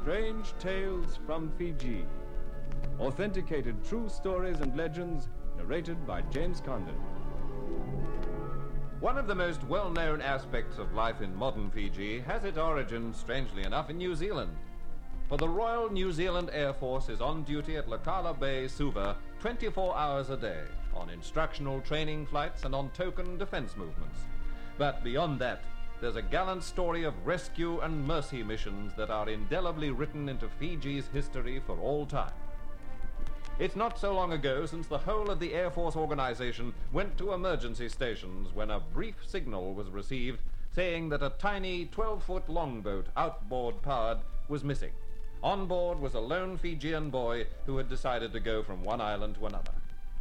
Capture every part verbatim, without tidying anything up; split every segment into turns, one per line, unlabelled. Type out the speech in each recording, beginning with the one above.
Strange Tales from Fiji. Authenticated true stories and legends narrated by James Condon.
One of the most well-known aspects of life in modern Fiji has its origin, strangely enough, in New Zealand. For the Royal New Zealand Air Force is on duty at Lakala Bay, Suva, twenty-four hours a day, on instructional training flights and on token defense movements. But beyond that, there's a gallant story of rescue and mercy missions that are indelibly written into Fiji's history for all time. It's not so long ago since the whole of the Air Force organization went to emergency stations when a brief signal was received saying that a tiny twelve-foot longboat, outboard powered, was missing. On board was a lone Fijian boy who had decided to go from one island to another.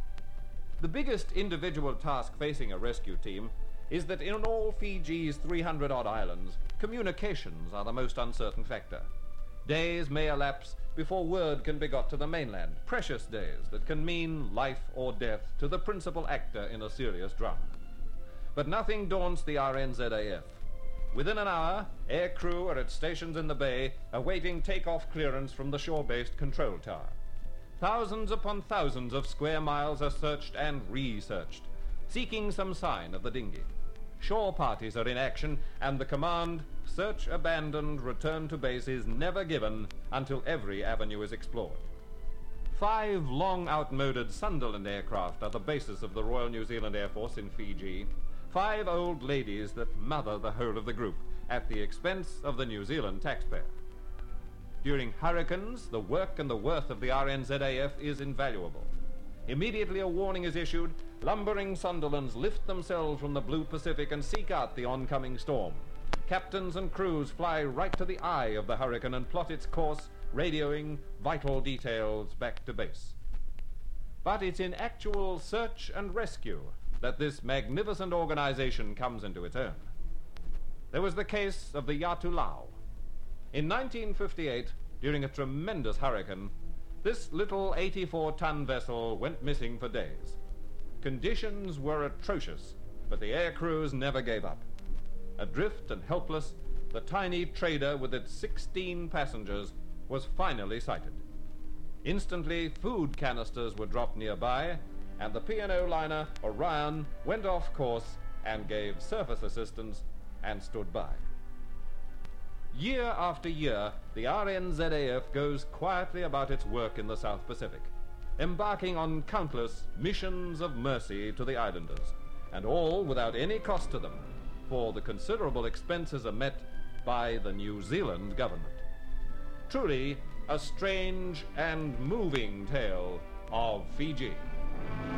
The biggest individual task facing a rescue team is that in all Fiji's three hundred odd islands, communications are the most uncertain factor. Days may elapse before word can be got to the mainland, precious days that can mean life or death to the principal actor in a serious drama. But nothing daunts the R N Z A F. Within an hour, air crew are at stations in the bay awaiting takeoff clearance from the shore-based control tower. Thousands upon thousands of square miles are searched and researched, seeking some sign of the dinghy. Shore parties are in action, and the command, search abandoned, return to base, is never given until every avenue is explored. Five long outmoded Sunderland aircraft are the basis of the Royal New Zealand Air Force in Fiji. Five old ladies that mother the whole of the group at the expense of the New Zealand taxpayer. During hurricanes, the work and the worth of the R N Z A F is invaluable. Immediately a warning is issued, lumbering Sunderlands lift themselves from the blue Pacific and seek out the oncoming storm. Captains and crews fly right to the eye of the hurricane and plot its course, radioing vital details back to base. But it's in actual search and rescue that this magnificent organization comes into its own. There was the case of the Yatu Lau. In nineteen fifty-eight, during a tremendous hurricane, this little eighty-four ton vessel went missing for days. Conditions were atrocious, but the air crews never gave up. Adrift and helpless, the tiny trader with its sixteen passengers was finally sighted. Instantly, food canisters were dropped nearby, and the P and O liner Orion went off course and gave surface assistance and stood by. Year after year, the R N Z A F goes quietly about its work in the South Pacific, embarking on countless missions of mercy to the islanders, and all without any cost to them, for the considerable expenses are met by the New Zealand government. Truly, a strange and moving tale of Fiji.